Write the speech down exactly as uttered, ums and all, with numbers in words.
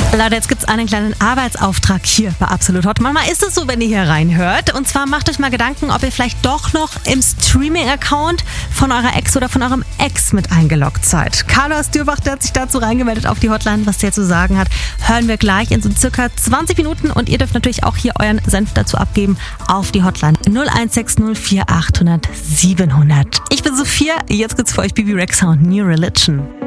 Leute, jetzt gibt's einen kleinen Arbeitsauftrag hier bei Absolut Hot. Manchmal ist es so, wenn ihr hier reinhört. Und zwar macht euch mal Gedanken, ob ihr vielleicht doch noch im Streaming-Account von eurer Ex oder von eurem Ex mit eingeloggt seid. Carlos Dürbach, der hat sich dazu reingemeldet auf die Hotline, was der zu sagen hat. Hören wir gleich in so circa zwanzig Minuten. Und ihr dürft natürlich auch hier euren Senf dazu abgeben auf die Hotline null eins sechs null vier achthundert siebenhundert. Ich bin Sophia, jetzt gibt's für euch Bibi Rexha und New Religion.